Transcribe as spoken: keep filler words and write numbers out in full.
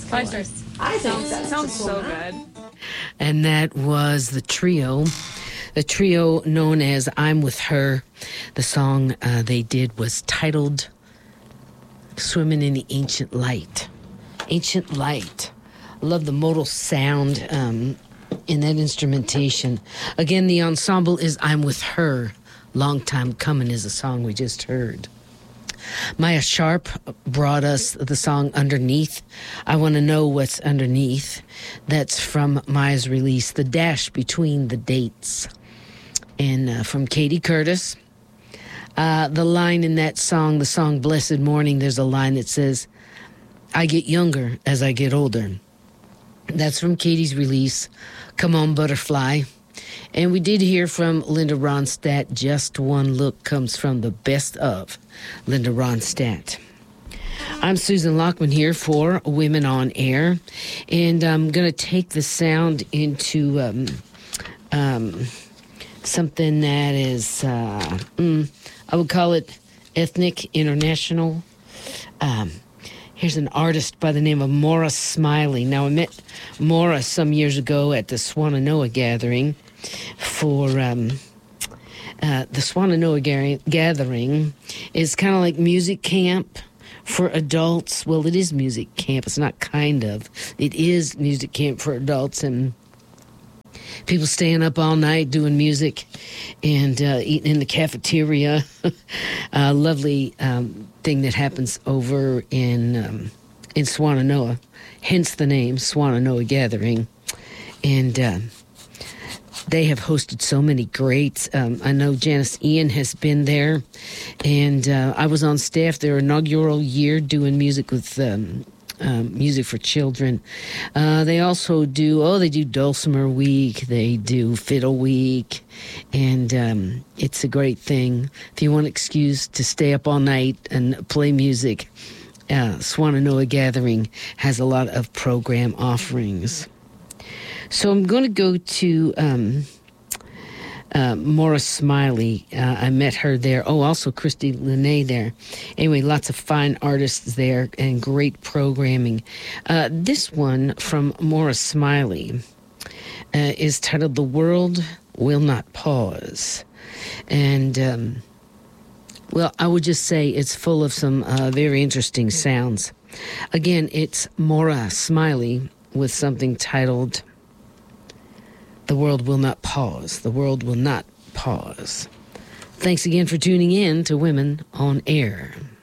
Five stars. I think Sounds, that sounds so good. And that was the trio, the trio known as I'm With Her. The song uh, they did was titled Swimming in the Ancient Light. Ancient Light. I love the modal sound um, in that instrumentation. Again, the ensemble is I'm With Her. Long Time Coming is a song we just heard. Maya Sharp brought us the song Underneath. I Want to Know What's Underneath. That's from Maya's release, The Dash Between the Dates. And uh, from Katie Curtis. Uh, the line in that song, the song Blessed Morning, there's a line that says, I get younger as I get older. That's from Katie's release, Come On Butterfly. And we did hear from Linda Ronstadt, Just One Look comes from the best of Linda Ronstadt. I'm Susan Lockman here for Women on Air, and I'm going to take the sound into um, um, something that is, uh, mm, I would call it ethnic, international. Um, here's an artist by the name of Maura Smiley. Now, I met Maura some years ago at the Swannanoa gathering for um, uh, the Swannanoa ga- gathering is kind of like music camp for adults. Well, it is music camp. It's not kind of. It is music camp for adults, and people staying up all night doing music and uh, eating in the cafeteria. A lovely um, thing that happens over in um, in Swannanoa, hence the name Swannanoa Gathering. And uh, they have hosted so many greats. Um, I know Janice Ian has been there, and uh, I was on staff their inaugural year doing music with um, um, music for children. Uh, they also do, oh, they do Dulcimer Week, they do Fiddle Week, and um, it's a great thing. If you want an excuse to stay up all night and play music, uh, Swannanoa Gathering has a lot of program offerings. So I'm going to go to um, uh, Maura Smiley. Uh, I met her there. Oh, also Christy Lene there. Anyway, lots of fine artists there and great programming. Uh, this one from Maura Smiley uh, is titled The World Will Not Pause. And, um, well, I would just say it's full of some uh, very interesting sounds. Again, it's Maura Smiley with something titled The World Will Not Pause. The World Will Not Pause. Thanks again for tuning in to Women on Air.